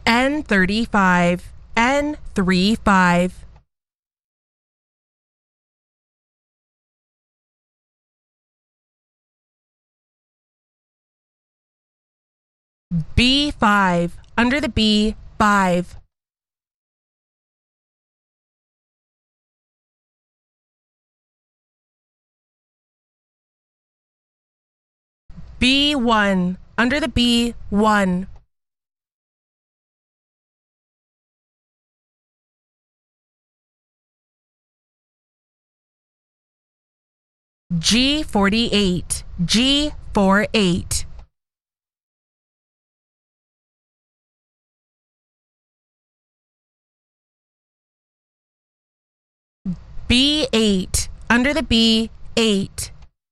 N35, N35. B5, under the B, 5. B1, under the B, 1. G48, G48. B8, under the B, 8.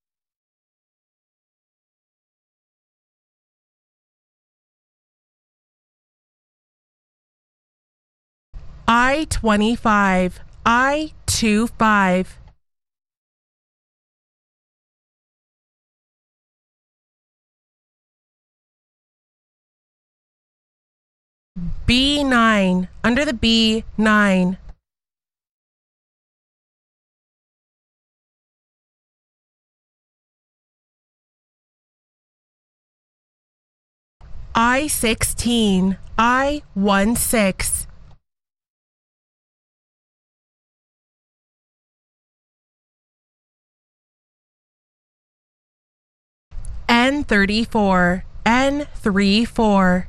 I25, I25. B9, under the B, 9. I16, I16. N34, N34.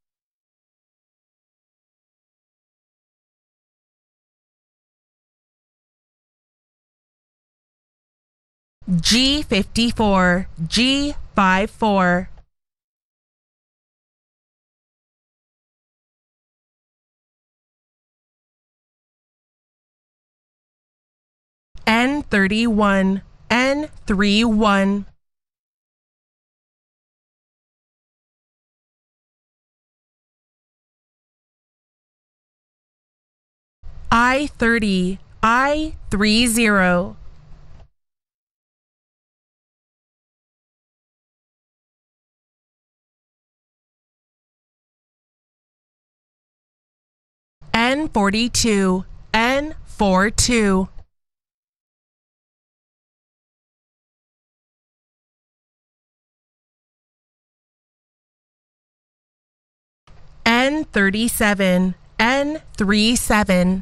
G54, G54. N31, N31. I30, I30. N42, N42. N37, N37.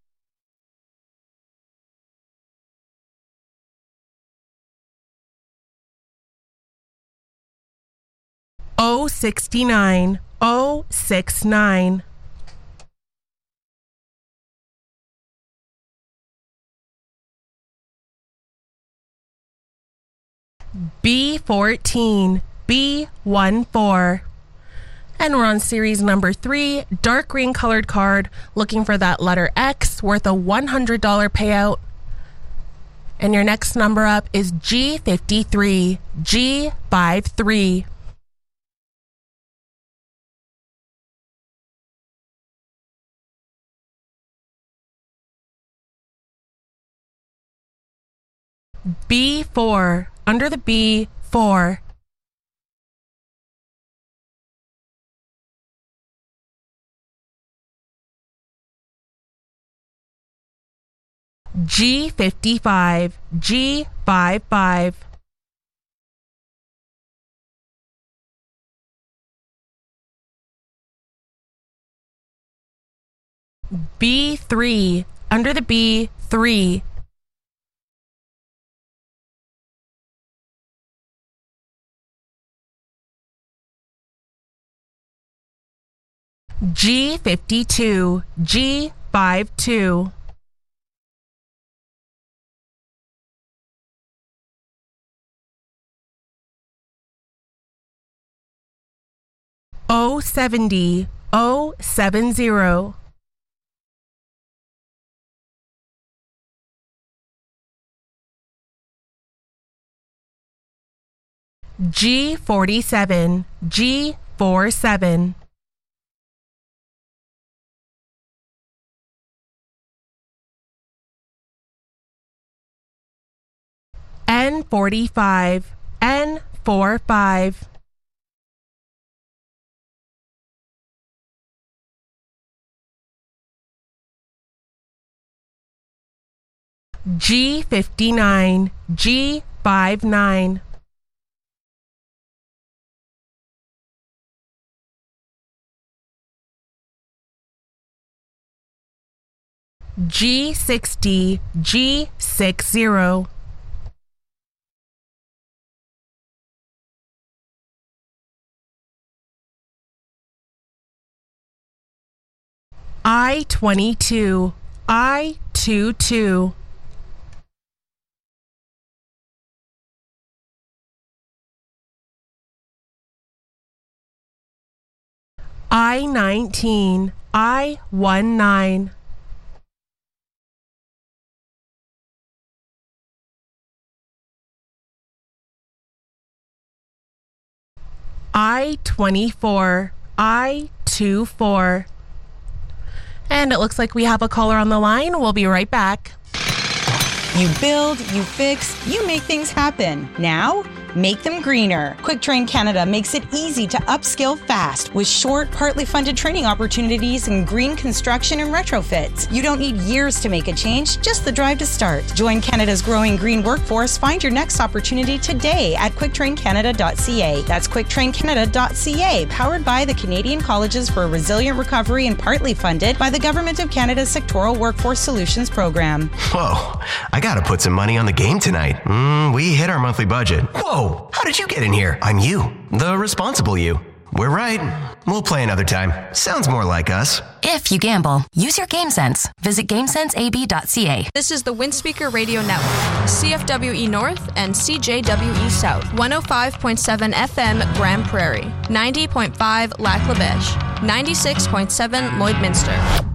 O69, O69. B14, B14. And we're on series number 3, dark green colored card, looking for that letter X worth a $100 payout. And your next number up is G53, G53. B4, under the B, 4. G55, G55. B3, under the B, 3. G52, G52. O70, O70. G47, G47. N45, N45. G59, G59. G60, G60. I-22, I-22. I-19, I-19. I-24, I-24. And it looks like we have a caller on the line. We'll be right back. You build, you fix, you make things happen. Now, make them greener. QuickTrain Canada makes it easy to upskill fast with short, partly funded training opportunities in green construction and retrofits. You don't need years to make a change, just the drive to start. Join Canada's growing green workforce. Find your next opportunity today at quicktraincanada.ca. That's quicktraincanada.ca, powered by the Canadian Colleges for a Resilient Recovery and partly funded by the Government of Canada's Sectoral Workforce Solutions Program. Whoa, I gotta put some money on the game tonight. We hit our monthly budget. Whoa, how did you get in here? I'm you, the responsible you. We're right. We'll play another time. Sounds more like us. If you gamble, use your game sense. Visit GameSenseAB.ca. This is the Windspeaker Radio Network, CFWE North and CJWE South, 105.7 FM Grand Prairie, 90.5 Lac La Biche, 96.7 Lloydminster.